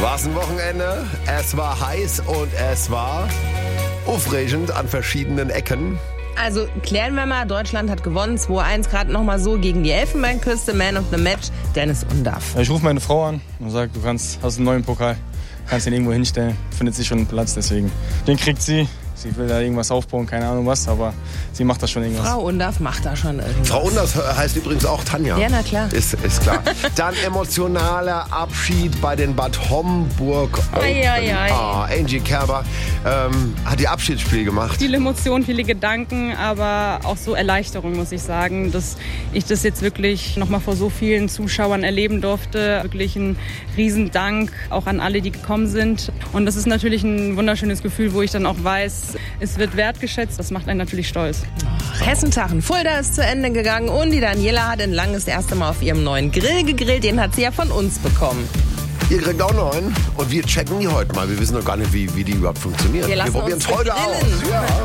War es ein Wochenende? Es war heiß und es war aufregend an verschiedenen Ecken. Also klären wir mal, Deutschland hat gewonnen, 2-1, gerade nochmal so gegen die Elfenbeinküste, Man of the Match, Dennis Undaff. Ich rufe meine Frau an und sage, du hast einen neuen Pokal, kannst ihn irgendwo hinstellen, findet sich schon einen Platz, deswegen. Den kriegt sie. Sie will da irgendwas aufbauen, keine Ahnung was, aber sie macht da schon irgendwas. Frau Undaff macht da schon irgendwas. Frau Undaff heißt übrigens auch Tanja. Ja, na klar. Ist klar. Dann emotionaler Abschied bei den Bad Homburg Open. Angie Kerber hat ihr Abschiedsspiel gemacht. Viele Emotionen, viele Gedanken, aber auch so Erleichterung, muss ich sagen, dass ich das jetzt wirklich nochmal vor so vielen Zuschauern erleben durfte. Wirklich ein Riesendank auch an alle, die gekommen sind. Und das ist natürlich ein wunderschönes Gefühl, wo ich dann auch weiß, es wird wertgeschätzt. Das macht einen natürlich stolz. Hessentachen, Fulda ist zu Ende gegangen und die Daniela hat in Lang das erste Mal auf ihrem neuen Grill gegrillt. Den hat sie ja von uns bekommen. Ihr kriegt auch noch einen und wir checken die heute mal. Wir wissen noch gar nicht, wie die überhaupt funktionieren. Wir lassen probieren uns es heute grillen. aus. Ja.